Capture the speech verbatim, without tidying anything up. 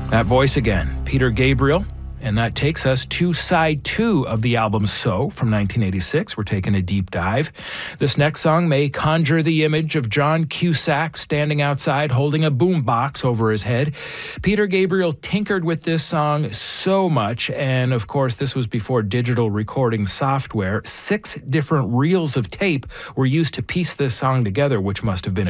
That voice again, Peter Gabriel. And that takes us to side two of the album So from nineteen eighty-six. We're taking a deep dive. This next song may conjure the image of John Cusack standing outside holding a boombox over his head. Peter Gabriel tinkered with this song so much, and of course this was before digital recording software. Six different reels of tape were used to piece this song together, which must have been